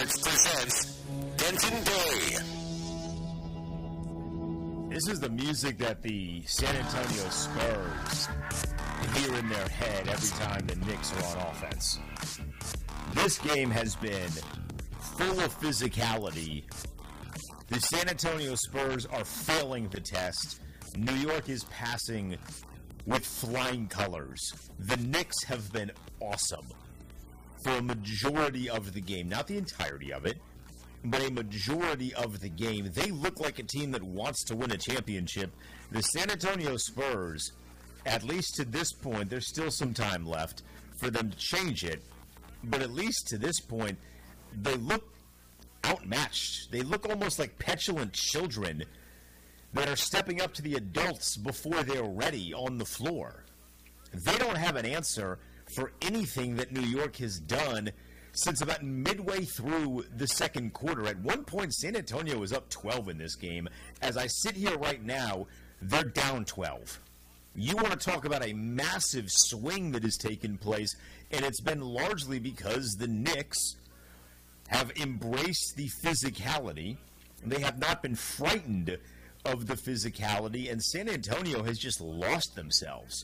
Sports presents Denton Day. This is the music that the San Antonio Spurs hear in their head every time the Knicks are on offense. This game has been full of physicality. The San Antonio Spurs are failing the test. New York is passing with flying colors. The Knicks have been awesome for a majority of the game. Not the entirety of it, but a majority of the game. They look like a team that wants to win a championship. The San Antonio Spurs, at least to this point, there's still some time left for them to change it, but at least to this point, they look outmatched. They look almost like petulant children that are stepping up to the adults before they're ready on the floor. They don't have an answer for anything that New York has done since about midway through the second quarter. At one point, San Antonio was up 12 in this game. As I sit here right now, they're down 12. You want to talk about a massive swing that has taken place, and it's been largely because the Knicks have embraced the physicality. They have not been frightened of the physicality, and San Antonio has just lost themselves.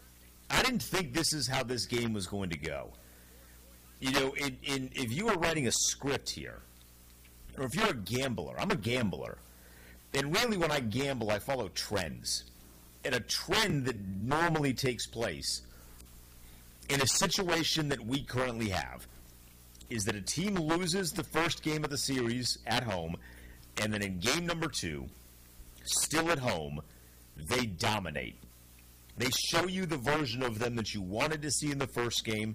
I didn't think this is how this game was going to go. You know, if you were writing a script here, or if you're a gambler, I'm a gambler, and really when I gamble, I follow trends. And a trend that normally takes place in a situation that we currently have is that a team loses the first game of the series at home, and then in game number 2, still at home, they dominate. They show you the version of them that you wanted to see in the first game,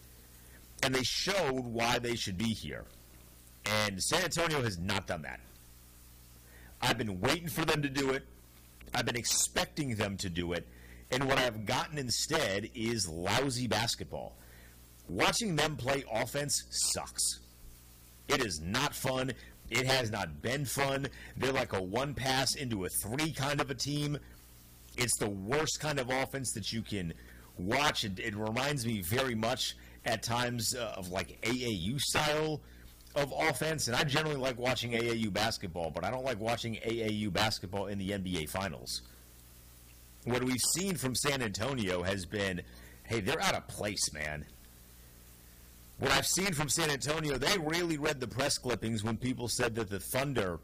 and they showed why they should be here. And San Antonio has not done that. I've been waiting for them to do it. I've been expecting them to do it. And what I've gotten instead is lousy basketball. Watching them play offense sucks. It is not fun. It has not been fun. They're like a one pass into a 3 kind of a team. It's the worst kind of offense that you can watch. It reminds me very much at times of like AAU style of offense. And I generally like watching AAU basketball, but I don't like watching AAU basketball in the NBA Finals. What we've seen from San Antonio has been, hey, they're out of place, man. What I've seen from San Antonio, they really read the press clippings when people said that the Thunder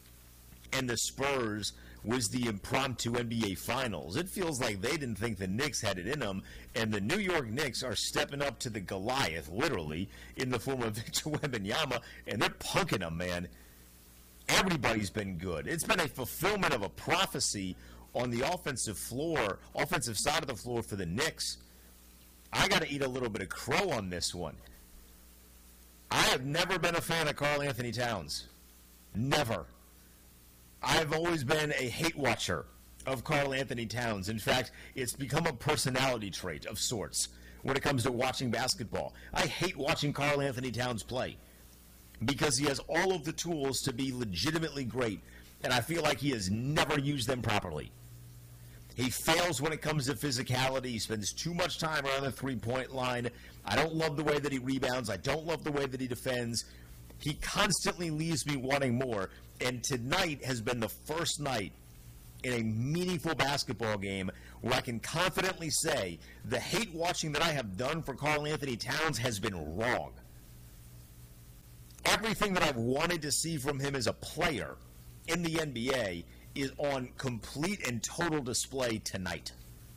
and the Spurs was the impromptu NBA Finals. It feels like they didn't think the Knicks had it in them, and the New York Knicks are stepping up to the Goliath, literally, in the form of Victor Wembanyama, and they're punking them, man. Everybody's been good. It's been a fulfillment of a prophecy on the offensive side of the floor for the Knicks. I got to eat a little bit of crow on this one. I have never been a fan of Karl Anthony Towns. Never. I've always been a hate watcher of Karl Anthony Towns. In fact, it's become a personality trait of sorts when it comes to watching basketball. I hate watching Karl Anthony Towns play because he has all of the tools to be legitimately great, and I feel like he has never used them properly. He fails when it comes to physicality. He spends too much time around the three-point line. I don't love the way that he rebounds. I don't love the way that he defends. He constantly leaves me wanting more. And tonight has been the first night in a meaningful basketball game where I can confidently say the hate watching that I have done for Karl Anthony Towns has been wrong. Everything that I've wanted to see from him as a player in the NBA is on complete and total display tonight.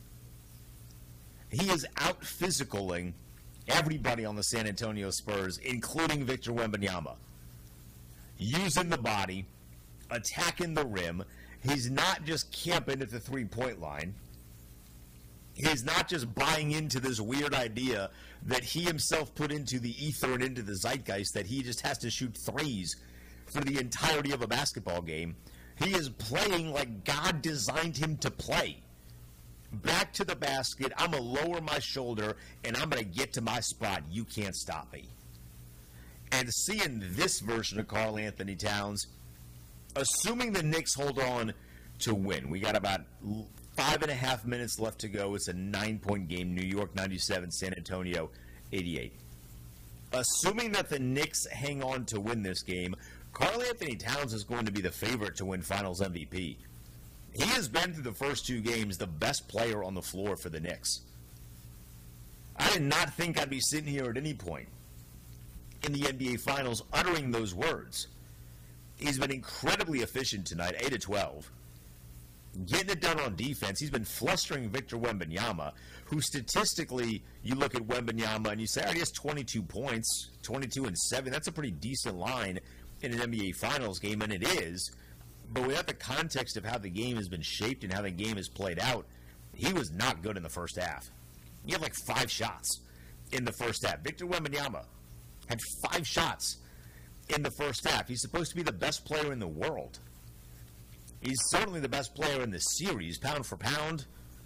He is out-physicaling everybody on the San Antonio Spurs, including Victor Wembanyama. Using the body, attacking the rim. He's not just camping at the three-point line. He's not just buying into this weird idea that he himself put into the ether and into the zeitgeist that he just has to shoot threes for the entirety of a basketball game. He is playing like God designed him to play. Back to the basket, I'm going to lower my shoulder, and I'm going to get to my spot. You can't stop me. And seeing this version of Karl Anthony Towns, assuming the Knicks hold on to win, we got about 5.5 minutes left to go. It's a 9-point game. New York 97, San Antonio 88. Assuming that the Knicks hang on to win this game, Karl-Anthony Towns is going to be the favorite to win Finals MVP. He has been through the first 2 games the best player on the floor for the Knicks. I did not think I'd be sitting here at any point in the NBA Finals uttering those words. He's been incredibly efficient tonight, 8 of 12. Getting it done on defense. He's been flustering Victor Wembanyama, who statistically, you look at Wembanyama and you say, he has 22 points, 22 and 7. That's a pretty decent line in an NBA Finals game, and it is. But without the context of how the game has been shaped and how the game is played out, he was not good in the first half. He had like 5 shots in the first half. Victor Wembanyama had 5 shots in the first half. He's supposed to be the best player in the world. He's certainly the best player in the series, pound for pound.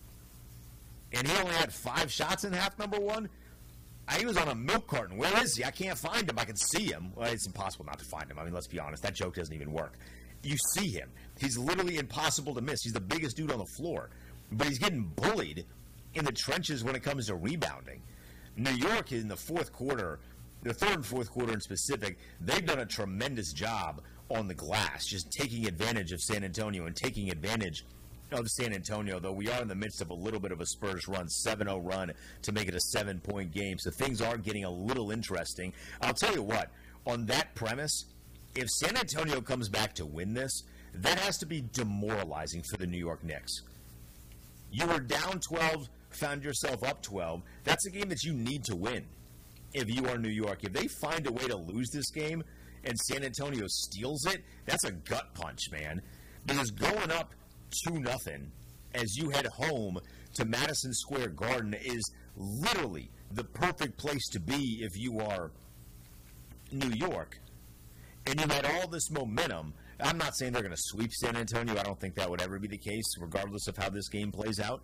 And he only had 5 shots in half number 1. He was on a milk carton. Where is he? I can't find him. I can see him. Well, it's impossible not to find him. I mean, let's be honest. That joke doesn't even work. You see him. He's literally impossible to miss. He's the biggest dude on the floor. But he's getting bullied in the trenches when it comes to rebounding. New York in the fourth quarter, the third and fourth quarter in specific, they've done a tremendous job on the glass, just taking advantage of San Antonio and taking advantage of San Antonio, though we are in the midst of a little bit of a Spurs run, 7-0 run to make it a 7-point game. So things are getting a little interesting. I'll tell you what, on that premise, if San Antonio comes back to win this, that has to be demoralizing for the New York Knicks. You were down 12, found yourself up 12. That's a game that you need to win if you are New York. If they find a way to lose this game and San Antonio steals it, that's a gut punch, man. Because going up 2-0 as you head home to Madison Square Garden is literally the perfect place to be if you are New York. And you had all this momentum. I'm not saying they're going to sweep San Antonio. I don't think that would ever be the case, regardless of how this game plays out.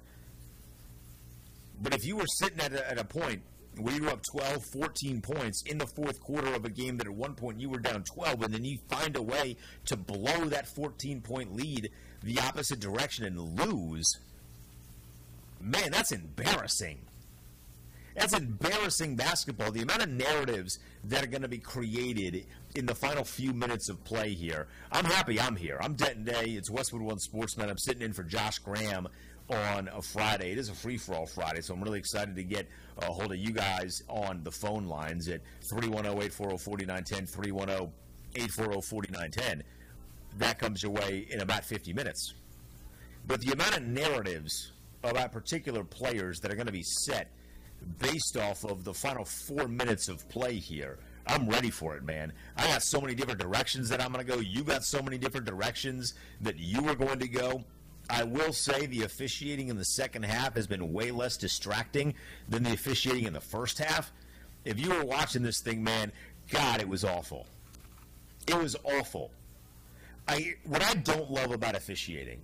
But if you were sitting at a point where you were up 12, 14 points in the fourth quarter of a game that at one point you were down 12, and then you find a way to blow that 14-point lead the opposite direction and lose, man, that's embarrassing. That's embarrassing basketball. The amount of narratives that are going to be created in the final few minutes of play here. I'm happy I'm here. I'm Denton Day. It's Westwood One Sportsman. I'm sitting in for Josh Graham on a Friday. It is a free-for-all Friday, so I'm really excited to get a hold of you guys on the phone lines at 310-840-4910, 310-840-4910. That comes your way in about 50 minutes. But the amount of narratives about particular players that are going to be set based off of the final 4 minutes of play here, I'm ready for it, man. I got so many different directions that I'm going to go. You got so many different directions that you are going to go. I will say the officiating in the second half has been way less distracting than the officiating in the first half. If you were watching this thing, man, God, it was awful. It was awful. What I don't love about officiating,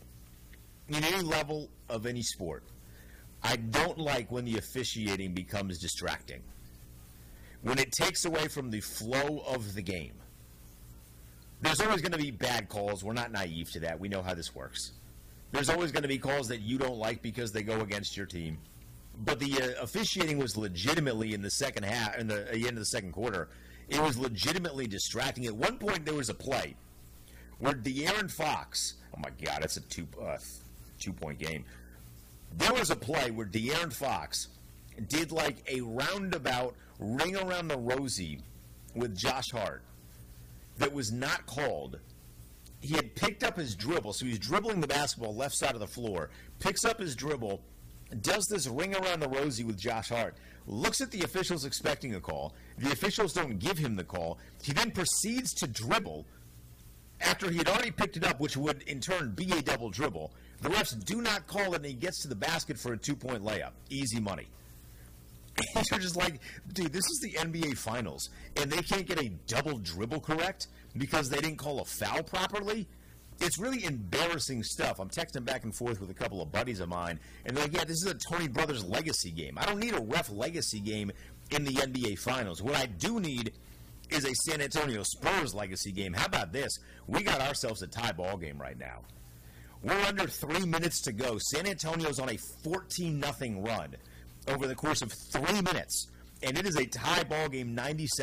in any level of any sport, I don't like when the officiating becomes distracting. When it takes away from the flow of the game. There's always going to be bad calls. We're not naive to that. We know how this works. There's always going to be calls that you don't like because they go against your team. But the officiating was legitimately in the second half, in the end of the second quarter, it was legitimately distracting. At one point, there was a play where De'Aaron Fox, oh my God, that's a two-point game. There was a play where De'Aaron Fox did like a roundabout ring around the rosy with Josh Hart that was not called. He had picked up his dribble, so he's dribbling the basketball left side of the floor, picks up his dribble, does this ring around the rosy with Josh Hart, looks at the officials expecting a call. The officials don't give him the call. He then proceeds to dribble after he had already picked it up, which would in turn be a double dribble. The refs do not call it, and he gets to the basket for a 2-point layup. Easy money. And you're just like, dude, this is the NBA Finals, and they can't get a double dribble correct because they didn't call a foul properly? It's really embarrassing stuff. I'm texting back and forth with a couple of buddies of mine, and they're like, yeah, this is a Tony Brothers legacy game. I don't need a ref legacy game in the NBA Finals. What I do need is a San Antonio Spurs legacy game. How about this? We got ourselves a tie ball game right now. We're under 3 minutes to go. San Antonio's on a 14-0 run over the course of 3 minutes. and it is a tie ball game,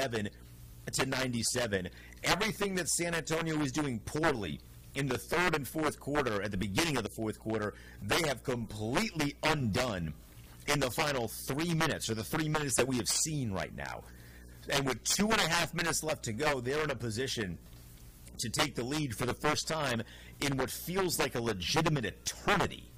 97-97. Everything that San Antonio was doing poorly in the third and fourth quarter, at the beginning of the fourth quarter, they have completely undone in the final 3 minutes, or the 3 minutes that we have seen right now. And with 2.5 minutes left to go, they're in a position to take the lead for the first time in what feels like a legitimate eternity.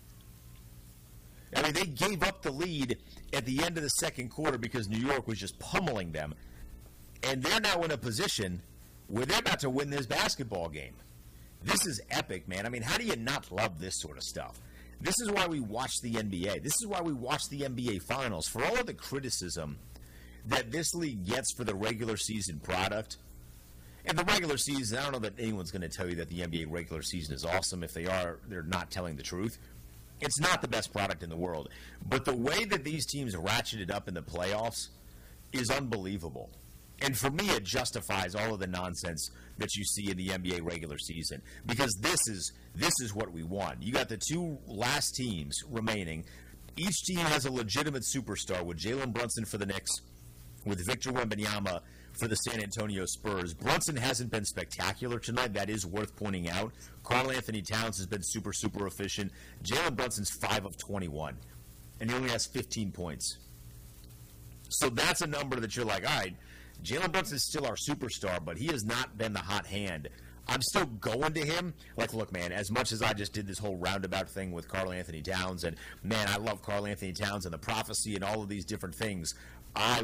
I mean, they gave up the lead at the end of the second quarter because New York was just pummeling them. And they're now in a position where they're about to win this basketball game. This is epic, man. I mean, how do you not love this sort of stuff? This is why we watch the NBA. This is why we watch the NBA Finals. For all of the criticism that this league gets for the regular season product, and the regular season, I don't know that anyone's going to tell you that the NBA regular season is awesome. If they are, they're not telling the truth. It's not the best product in the world. But the way that these teams ratcheted up in the playoffs is unbelievable. And for me, it justifies all of the nonsense that you see in the NBA regular season, because this is what we want. You got the two last teams remaining. Each team has a legitimate superstar, with Jalen Brunson for the Knicks, with Victor Wembanyama for the San Antonio Spurs. Brunson hasn't been spectacular tonight. That is worth pointing out. Karl-Anthony Towns has been super, super efficient. Jalen Brunson's 5 of 21, and he only has 15 points. So that's a number that you're like, all right, Jalen Brunson is still our superstar, but he has not been the hot hand. I'm still going to him. Like, look, man, as much as I just did this whole roundabout thing with Karl-Anthony Towns, and, man, I love Karl-Anthony Towns and the prophecy and all of these different things, I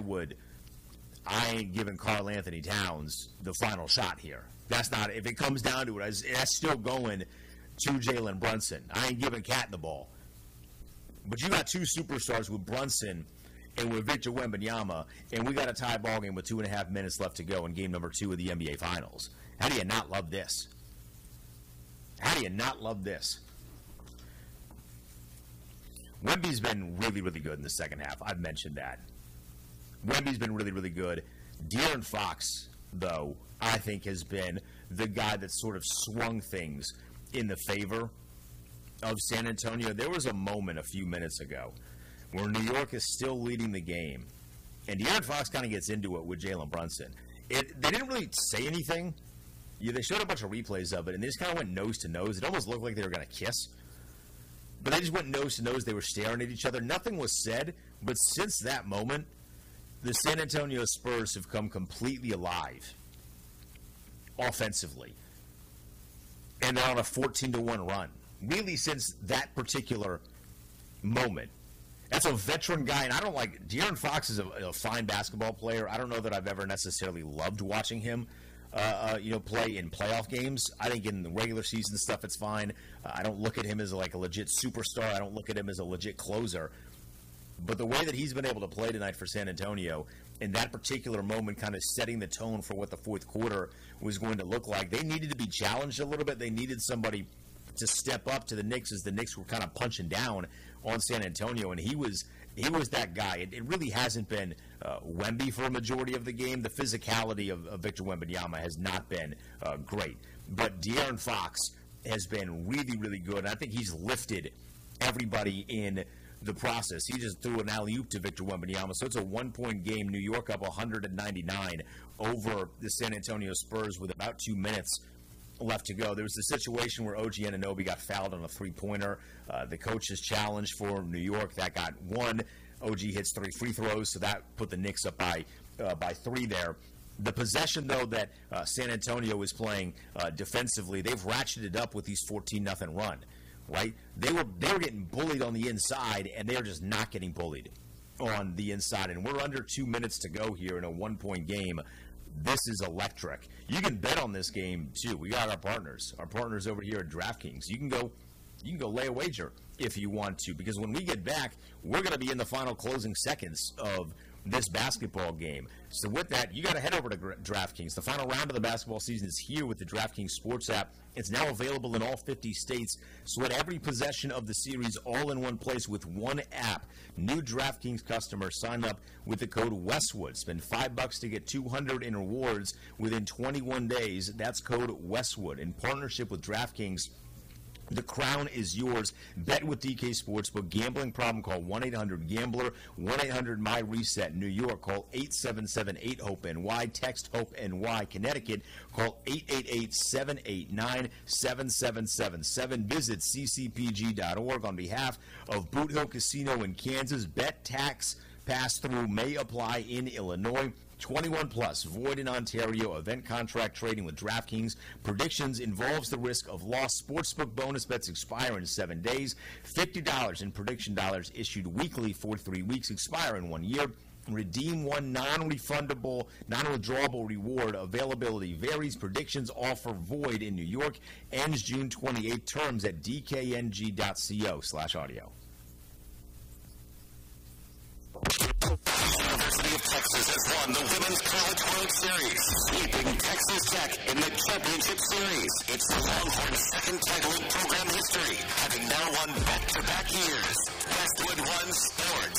ain't giving Karl-Anthony Towns the final shot here. That's not, if it comes down to it, that's still going to Jalen Brunson. I ain't giving Cat the ball. But you got two superstars with Brunson and with Victor Wembanyama, and we got a tie ball game with 2.5 minutes left to go in game number 2 of the NBA Finals. How do you not love this? How do you not love this? Wemby's been really, really good in the second half. I've mentioned that. Wemby's been really, really good. De'Aaron Fox, though, I think has been the guy that sort of swung things in the favor of San Antonio. There was a moment a few minutes ago where New York is still leading the game, and De'Aaron Fox kind of gets into it with Jalen Brunson. They didn't really say anything. They showed a bunch of replays of it, and they just kind of went nose to nose. It almost looked like they were going to kiss. But they just went nose to nose. They were staring at each other. Nothing was said, but since that moment, the San Antonio Spurs have come completely alive offensively. And they're on a 14-1 run. Really, since that particular moment. That's a veteran guy, and I don't like... De'Aaron Fox is a fine basketball player. I don't know that I've ever necessarily loved watching him play in playoff games. I think in the regular season stuff, it's fine. I don't look at him as like a legit superstar. I don't look at him as a legit closer. But the way that he's been able to play tonight for San Antonio, in that particular moment, kind of setting the tone for what the fourth quarter was going to look like, they needed to be challenged a little bit. They needed somebody to step up to the Knicks as the Knicks were kind of punching down on San Antonio, and he was that guy. It really hasn't been Wemby for a majority of the game. The physicality of Victor Wembanyama has not been great. But De'Aaron Fox has been really, really good, and I think he's lifted everybody in the process. He just threw an alley-oop to Victor Wembanyama, so it's a one-point game. New York up 199 over the San Antonio Spurs with about 2 minutes left to go. There was a situation where OG Anunoby got fouled on a three-pointer. The coach's challenge for New York, that got one. OG hits 3 free throws, so that put the Knicks up by 3 there. The possession, though, that San Antonio is playing defensively, they've ratcheted up with these 14-0 run, right? They were getting bullied on the inside, and they're just not getting bullied on the inside. And we're under 2 minutes to go here in a one-point game. This is electric. You can bet on this game, too. We got our partners over here at DraftKings. You can go lay a wager if you want to, because when we get back, we're going to be in the final closing seconds of this basketball game. So with that, you got to head over to DraftKings. The final round of the basketball season is here with the DraftKings Sports app. It's now available in all 50 states. So at every possession of the series, all in one place with one app. New DraftKings customers sign up with the code Westwood. Spend $5 to get $200 in rewards within 21 days. That's code Westwood. In partnership with DraftKings, The crown is yours. Bet with DK Sportsbook. Gambling problem? Call 1-800-GAMBLER. 1-800-MY-RESET. New York, call 877-8-HOPE-NY. Text HOPE-NY. Connecticut, call 888-789-7777. Visit ccpg.org on behalf of Boot Hill Casino in Kansas. Bet tax pass-through may apply in Illinois. 21 plus, void in Ontario. Event contract trading with DraftKings. Predictions involves the risk of loss. Sportsbook bonus bets expire in 7 days. $50 in prediction dollars issued weekly for 3 weeks, expire in 1 year. Redeem one non-refundable, non-withdrawable reward. Availability varies. Predictions offer void in New York. Ends June 28. Terms at dkng.co/audio. University of Texas has won the Women's College World Series, sweeping Texas Tech in the championship series. It's the Longhorns' second title in program history, having now won back-to-back years. Westwood One Sports.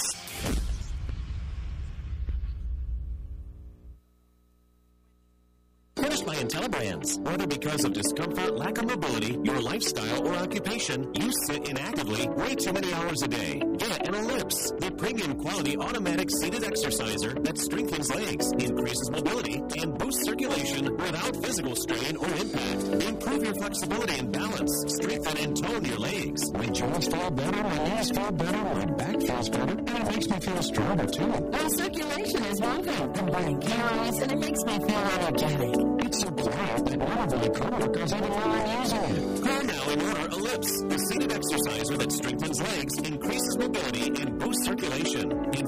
Finished by IntelliBrands. Whether because of discomfort, lack of mobility, your lifestyle, or occupation, you sit inactively way too many hours a day. Get an Ellipse, the premium quality automatic seated exerciser that strengthens legs, increases mobility, and boosts circulation without physical strain or impact. Improve your flexibility and balance, strengthen and tone your legs. My joints feel better, my knees feel better, my back feels better, and it makes me feel stronger too. Well, circulation is welcome. I'm burning calories, and it makes me feel energetic. It's so quiet that one of my coworkers even know I'm using it. Call now and order Ellipse, the seated exerciser that strengthens legs, increases mobility, and boosts circulation.